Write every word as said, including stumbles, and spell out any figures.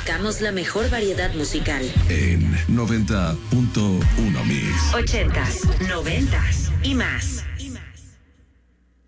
tocamos la mejor variedad musical. En noventa punto uno Mix. Ochentas, noventas y más.